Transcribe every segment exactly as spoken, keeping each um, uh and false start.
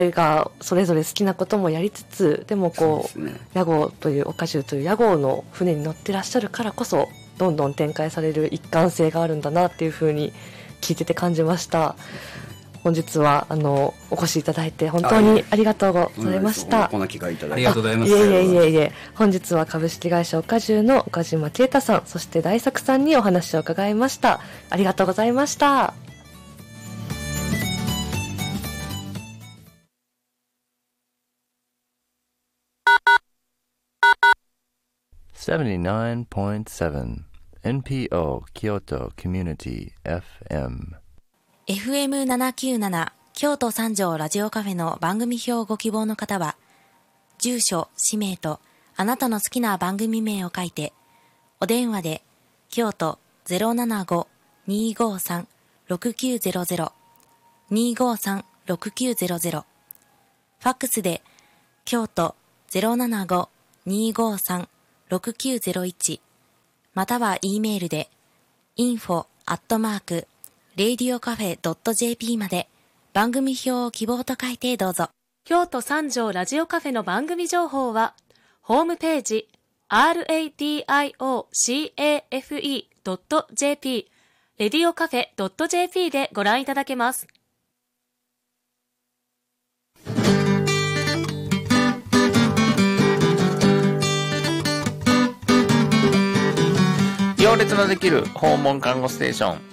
がそれぞれ好きなこともやりつつ、でもこう、ね、屋号という岡州という屋号の船に乗ってらっしゃるからこそどんどん展開される一貫性があるんだなっていうふうに聞いてて感じました。本日はあのお越しいただいて本当にありがとうございました。 こんな機会いただいてありがとうございます。 いえいえいえいえ、本日は株式会社岡州の岡島啓太さん、そして大作さんにお話を伺いました。ありがとうございました。 セブンティナインポイントセブン エヌピーオー Kyoto Community エフエムエフエムななきゅうなな 京都三条ラジオカフェの番組表をご希望の方は、住所、氏名とあなたの好きな番組名を書いて、お電話で京都 ゼロななご にーごーさん ろくきゅうゼロゼロ にーごーさん ろくきゅうゼロゼロ、ファックスで京都 ゼロななご にーごーさん ろくきゅうゼロいち、または E メールで インフォ アットマーク レイディオカフェ ドット ジェーピー まで番組表を希望と書いてどうぞ。 京都三条ラジオカフェの番組情報はホームページ ラディオカフェ ドット ジェーピー レディオカフェ ドット ジェーピー でご覧いただけます。 行列のできる訪問看護ステーション。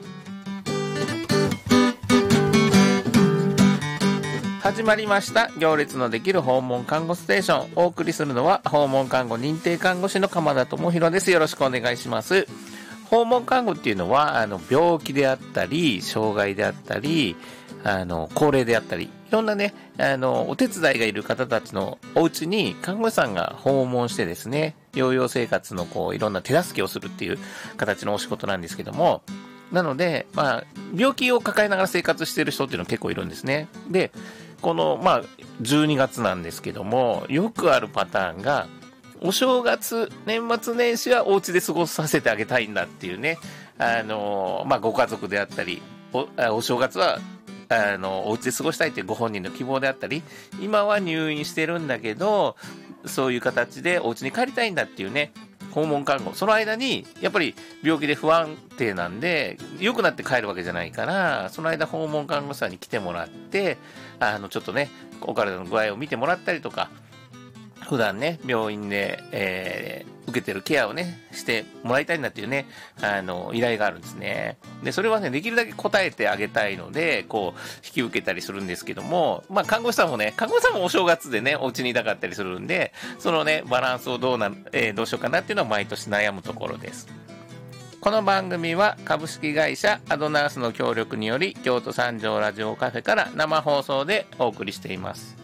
始まりました。行列のできる訪問看護ステーション。お送りするのは訪問看護認定看護師の鎌田智博です。よろしくお願いします。訪問看護っていうのはあの病気であったり障害であったりあの高齢であったりいろんなねあのお手伝いがいる方たちのお家に看護師さんが訪問してですね、療養生活のこういろんな手助けをするっていう形のお仕事なんですけども、なのでまあ病気を抱えながら生活している人っていうの結構いるんですね。でこのまあじゅうにがつなんですけども、よくあるパターンがお正月年末年始はお家で過ごさせてあげたいんだっていうね、あのまあご家族であったり お, お正月はあのお家で過ごしたいというご本人の希望であったり、今は入院してるんだけどそういう形でお家に帰りたいんだっていうね訪問看護、その間にやっぱり病気で不安定なんで良くなって帰るわけじゃないから、その間訪問看護師さんに来てもらってあのちょっとねお体の具合を見てもらったりとか、普段ね病院で、えー、受けてるケアをねしてもらいたいんだっていうねあの依頼があるんですね。でそれはねできるだけ答えてあげたいのでこう引き受けたりするんですけども、まあ看護師さんもね看護師さんもお正月でねお家にいたかったりするんで、そのねバランスをどうな、えー、どうしようかなっていうのは毎年悩むところです。この番組は株式会社アドナースの協力により京都三条ラジオカフェから生放送でお送りしています。